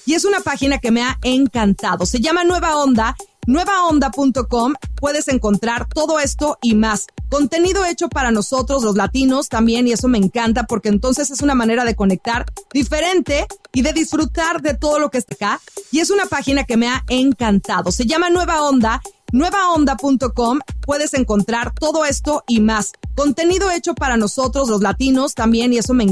y es una página que me ha encantado. Se llama Nueva Onda. Nuevaonda.com, puedes encontrar todo esto y más. Contenido hecho para nosotros, los latinos también, y eso me encanta porque entonces es una manera de conectar diferente y de disfrutar de todo lo que está acá. Y es una página que me ha encantado. Se llama Nueva Onda. Nuevaonda.com, puedes encontrar todo esto y más. Contenido hecho para nosotros, los latinos también, y eso me encanta.